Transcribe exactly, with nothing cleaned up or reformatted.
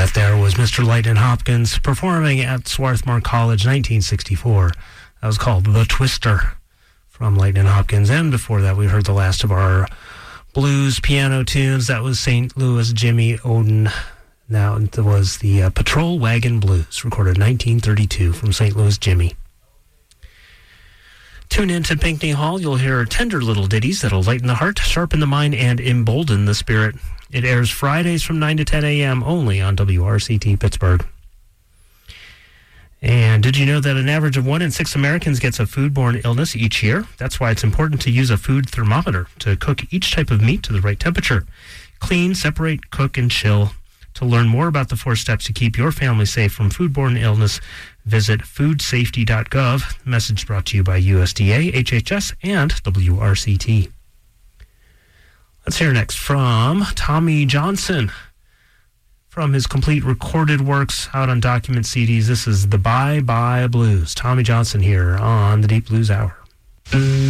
that there was Mister Lightnin' Hopkins performing at Swarthmore College, nineteen sixty-four. That was called The Twister from Lightnin' Hopkins. And before that, we heard the last of our blues piano tunes. That was Saint Louis Jimmy Oden. Now it was the uh, Patrol Wagon Blues, recorded nineteen thirty-two from Saint Louis Jimmy. Tune in to Pinckney Hall. You'll hear tender little ditties that'll lighten the heart, sharpen the mind, and embolden the spirit. It airs Fridays from nine to ten a.m. only on W R C T Pittsburgh. And did you know that an average of one in six Americans gets a foodborne illness each year? That's why it's important to use a food thermometer to cook each type of meat to the right temperature. Clean, separate, cook, and chill. To learn more about the four steps to keep your family safe from foodborne illness, visit food safety dot gov. Message brought to you by U S D A, H H S, and W R C T. Let's hear next from Tommy Johnson. From his complete recorded works out on document C Ds, this is the Bye Bye Blues. Tommy Johnson here on the Deep Blues Hour.